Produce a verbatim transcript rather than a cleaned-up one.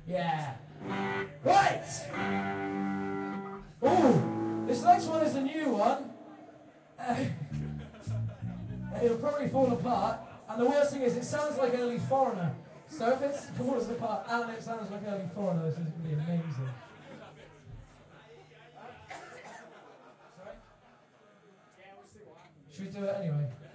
Yeah. Right! Ooh, this next one is a new one. Uh, it'll probably fall apart, and the worst thing is it sounds like Early Foreigner. So if it falls apart and it sounds like Early Foreigner, this is going to be amazing. Sorry? Should we do it anyway?